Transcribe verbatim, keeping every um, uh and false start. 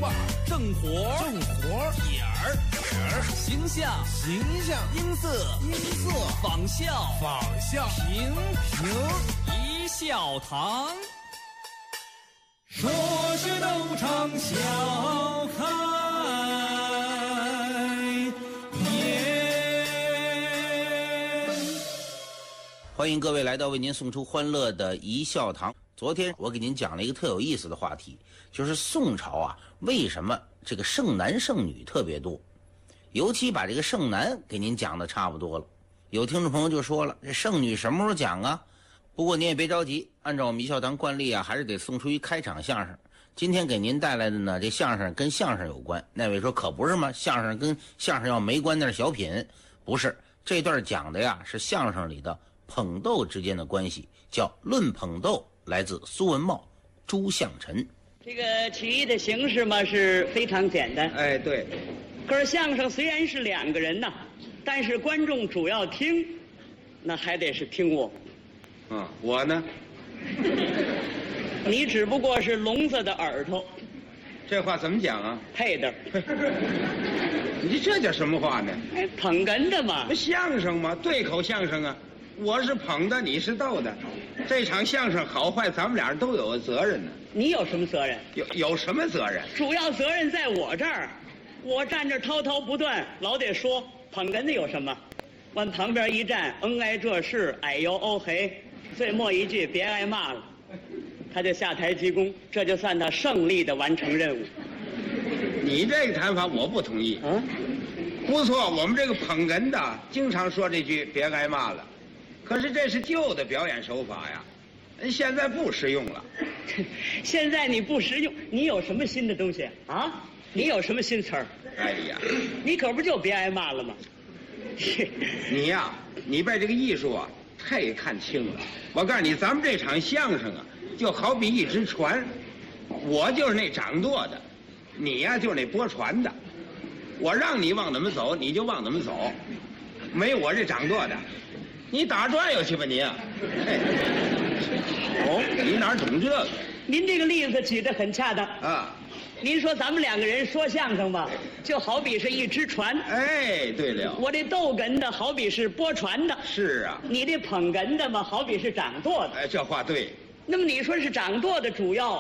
吧， 正活正活， 点儿点儿， 形象形象， 音色音色， 仿效仿效， 评评一笑堂。 说是斗场笑开颜。 欢迎各位来到为您送出欢乐的一笑堂。昨天我给您讲了一个特有意思的话题，就是宋朝啊，为什么这个剩男剩女特别多？尤其把这个剩男给您讲的差不多了。有听众朋友就说了，这剩女什么时候讲啊？不过您也别着急，按照我们一笑堂惯例啊，还是得送出一开场相声。今天给您带来的呢，这相声跟相声有关。那位说可不是吗？相声跟相声要没关，那是小品。不是，这段讲的呀是相声里的捧逗之间的关系，叫论捧逗，来自苏文茂、朱向臣。 这个起义的形式嘛是非常简单。 哎，对， 可是相声虽然是两个人呐，但是观众主要听，那还得是听我。 嗯，我呢， 你只不过是聋子的耳朵， 这话怎么讲啊？ 配的。 你这叫什么话呢？ 哎，捧哏的嘛。 不相声吗？对口相声啊，我是捧的，你是逗的，这场相声好坏，咱们俩人都有责任呢。 你有什么责任？ 有有什么责任？ 主要责任在我这儿，我站这滔滔不断，老得说捧哏的有什么？往旁边一站，嗯哎这是，哎呦哦嘿，最末一句别挨骂了，他就下台鞠躬，这就算他胜利的完成任务。 你这个谈法我不同意。 嗯， 不错，我们这个捧哏的经常说这句别挨骂了，可是这是旧的表演手法呀，现在不实用了。 现在你不实用，你有什么新的东西啊？你有什么新词儿？ 哎呀， 你可不就别挨骂了吗？ 你呀，你被这个艺术啊太看清了。我告诉你，咱们这场相声啊，就好比一只船，我就是那掌舵的，你呀就是那拨船的。我让你往哪么走，你就往哪么走，没我这掌舵的，你打转悠去吧你啊！嘿，哦，你哪懂这个？ 您这个例子举得很恰当啊。 您说咱们两个人说相声吧，就好比是一只船。 哎，对了， 我这逗哏的好比是拨船的。 是啊。 你这捧哏的嘛，好比是掌舵的。 哎，这话对。 那么你说是掌舵的主要，